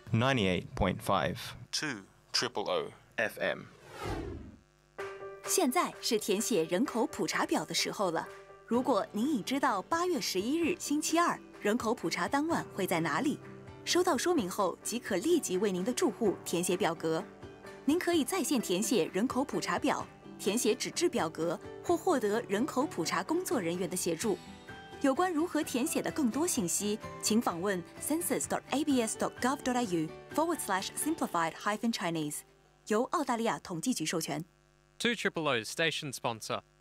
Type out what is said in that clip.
98.5 2 triple O FM。 现在是填写人口普查表的时候了。如果您已知道8月11日星期二人口普查当晚会在哪里，收到说明后即可立即为您的住户填写表格。您可以在线填写人口普查表，填写纸质表格，或获得人口普查工作人员的协助。有关如何填写的更多信息，请访问 census.abs.gov.au/simplified-chinese，由澳大利亚统计局授权。 2 Triple O's station sponsor.